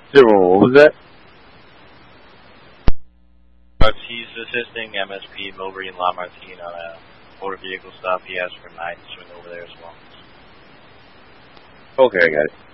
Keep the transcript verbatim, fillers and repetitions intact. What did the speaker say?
Zero, what was that? But he's assisting M S P Milbury and Lamartine on a motor vehicle stop. He asked for nine to swing over there as well. Okay, I got it.